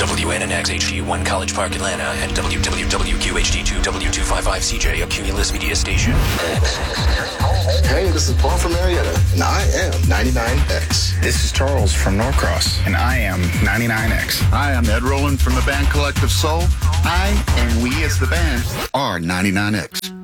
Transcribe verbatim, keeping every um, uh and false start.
W N N X H D one College Park, Atlanta, and W W W Q H D two W two fifty-five C J, a Cumulus Media station. Hey, this is Paul from Marietta, and I am ninety-nine X. This is Charles from Norcross, and I am ninety-nine X. Hi, I'm Ed Rowland from the band Collective Soul. I and we as the band are ninety-nine X.